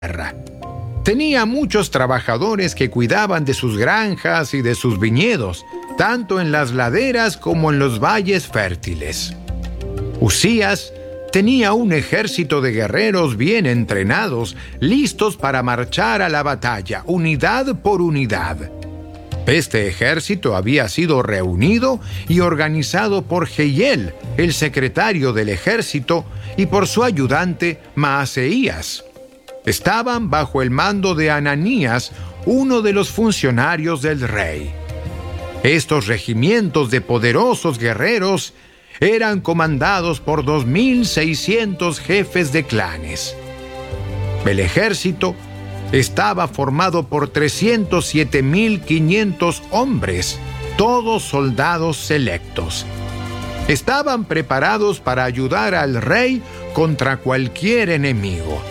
tierra. Tenía muchos trabajadores que cuidaban de sus granjas y de sus viñedos, tanto en las laderas como en los valles fértiles. Uzías tenía un ejército de guerreros bien entrenados, listos para marchar a la batalla, unidad por unidad. Este ejército había sido reunido y organizado por Jehiel, el secretario del ejército, y por su ayudante Maaseías. Estaban bajo el mando de Ananías, uno de los funcionarios del rey. Estos regimientos de poderosos guerreros eran comandados por 2.600 jefes de clanes. El ejército estaba formado por 307.500 hombres, todos soldados selectos. Estaban preparados para ayudar al rey contra cualquier enemigo.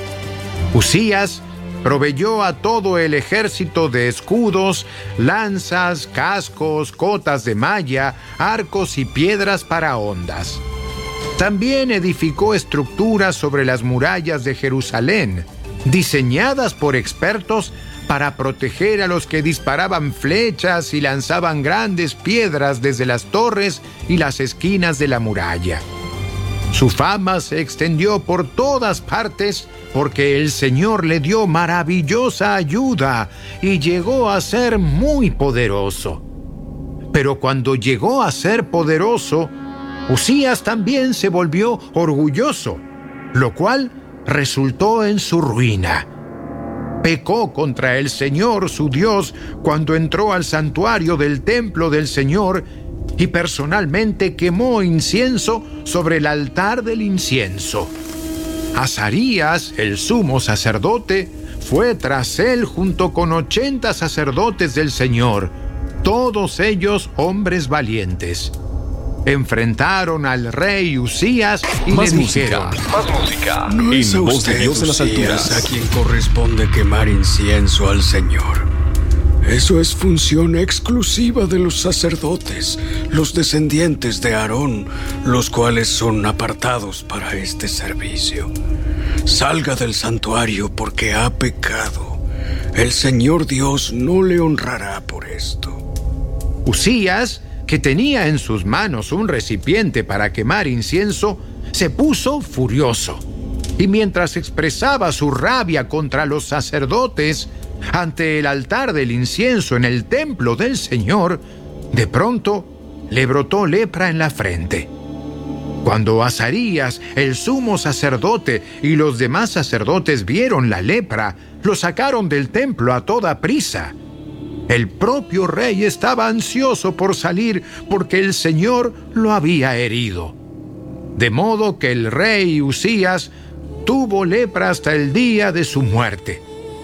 Uzías proveyó a todo el ejército de escudos, lanzas, cascos, cotas de malla, arcos y piedras para hondas. También edificó estructuras sobre las murallas de Jerusalén, diseñadas por expertos para proteger a los que disparaban flechas y lanzaban grandes piedras desde las torres y las esquinas de la muralla. Su fama se extendió por todas partes porque el Señor le dio maravillosa ayuda y llegó a ser muy poderoso. Pero cuando llegó a ser poderoso, Uzías también se volvió orgulloso, lo cual resultó en su ruina. Pecó contra el Señor, su Dios, cuando entró al santuario del templo del Señor y personalmente quemó incienso sobre el altar del incienso. Azarías, el sumo sacerdote, fue tras él junto con 80 sacerdotes del Señor, todos ellos hombres valientes. Enfrentaron al rey Uzías y le dijeron: más música. No es a usted, Dios de las alturas, a quien corresponde quemar incienso al Señor. Eso es función exclusiva de los sacerdotes, los descendientes de Aarón, los cuales son apartados para este servicio. Salga del santuario porque ha pecado. El Señor Dios no le honrará por esto. Uzías, que tenía en sus manos un recipiente para quemar incienso, se puso furioso. Y mientras expresaba su rabia contra los sacerdotes ante el altar del incienso en el templo del Señor, de pronto le brotó lepra en la frente. Cuando Azarías, el sumo sacerdote, y los demás sacerdotes vieron la lepra, lo sacaron del templo a toda prisa. El propio rey estaba ansioso por salir porque el Señor lo había herido. De modo que el rey Uzías tuvo lepra hasta el día de su muerte.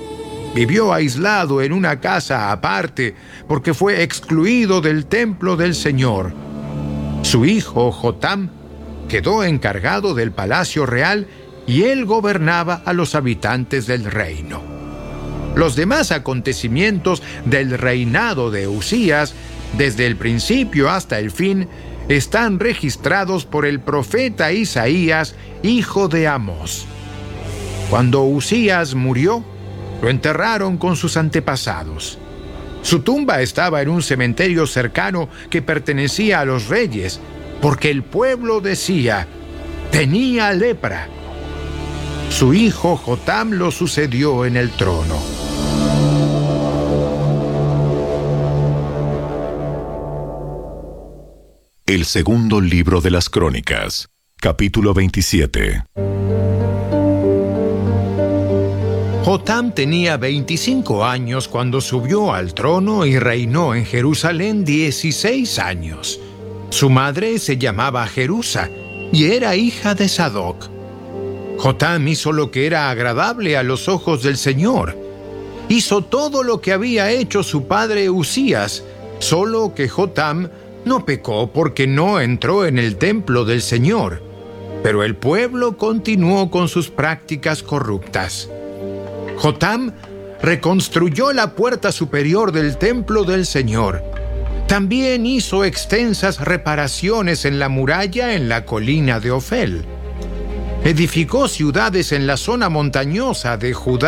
Vivió aislado en una casa aparte porque fue excluido del templo del Señor. Su hijo Jotam quedó encargado del palacio real y él gobernaba a los habitantes del reino. Los demás acontecimientos del reinado de Uzías, desde el principio hasta el fin, están registrados por el profeta Isaías, hijo de Amós. Cuando Uzías murió, lo enterraron con sus antepasados. Su tumba estaba en un cementerio cercano que pertenecía a los reyes, porque el pueblo decía: tenía lepra. Su hijo Jotam lo sucedió en el trono. El segundo libro de las Crónicas, capítulo 27. Jotam tenía 25 años cuando subió al trono y reinó en Jerusalén 16 años. Su madre se llamaba Jerusa y era hija de Sadoc. Jotam hizo lo que era agradable a los ojos del Señor. Hizo todo lo que había hecho su padre Uzías, solo que Jotam no pecó porque no entró en el templo del Señor. Pero el pueblo continuó con sus prácticas corruptas. Jotam reconstruyó la puerta superior del templo del Señor. También hizo extensas reparaciones en la muralla en la colina de Ofel. Edificó ciudades en la zona montañosa de Judá